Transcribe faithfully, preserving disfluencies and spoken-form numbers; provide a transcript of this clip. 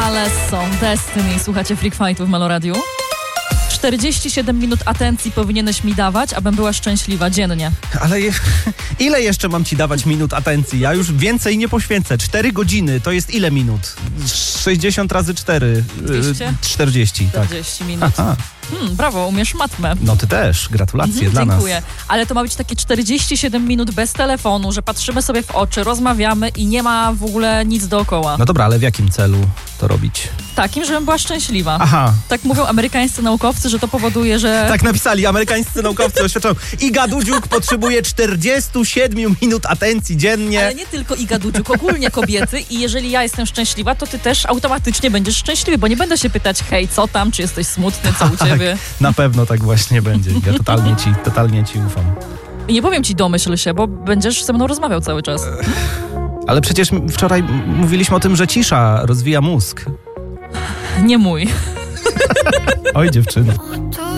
Alesso, Destiny. Słuchacie Freak Fightu w Meloradiu. czterdzieści siedem minut atencji powinieneś mi dawać, abym była szczęśliwa dziennie. Ale je, ile jeszcze mam ci dawać minut atencji? Ja już więcej nie poświęcę. cztery godziny to jest ile minut? sześćdziesiąt razy cztery. dwieście? czterdzieści, tak. czterdzieści minut. Aha. Hmm, brawo, umiesz matmę. No ty też, gratulacje Mhm, dla dziękuję. nas. Ale to ma być takie czterdzieści siedem minut bez telefonu, że patrzymy sobie w oczy, rozmawiamy i nie ma w ogóle nic dookoła. No dobra, ale w jakim celu to robić? Takim, żebym była szczęśliwa. Aha. Tak mówią amerykańscy naukowcy, że to powoduje, że... Tak napisali amerykańscy naukowcy, oświadczą. Iga Dudziuk potrzebuje czterdzieści siedem minut atencji dziennie. Ale nie tylko Iga Dudziuk, ogólnie kobiety i jeżeli ja jestem szczęśliwa, to ty też automatycznie będziesz szczęśliwy, bo nie będę się pytać, hej, co tam, czy jesteś smutny, co u Tak, ciebie. na pewno tak właśnie będzie. Ja totalnie ci, totalnie ci ufam. I nie powiem ci domyśl się, bo będziesz ze mną rozmawiał cały czas. Ale przecież wczoraj mówiliśmy o tym, że cisza rozwija mózg. Nie mój. Oj, dziewczyno.